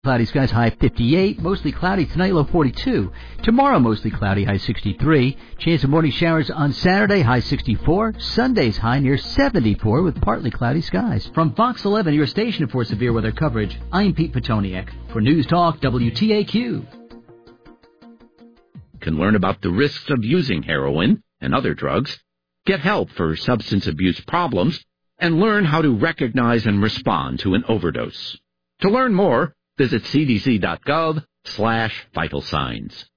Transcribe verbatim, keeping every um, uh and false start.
Cloudy skies, high fifty-eight. Mostly cloudy tonight, low forty-two. Tomorrow, mostly cloudy, high sixty-three. Chance of morning showers on Saturday, high sixty-four. Sunday's high near seventy-four with partly cloudy skies. From Fox eleven, your station for severe weather coverage, I'm Pete Petoniak. For News Talk W T A Q. Can learn about the risks of using heroin and other drugs, get help for substance abuse problems, and learn how to recognize and respond to an overdose. To learn more, visit cdc.gov slash vital signs.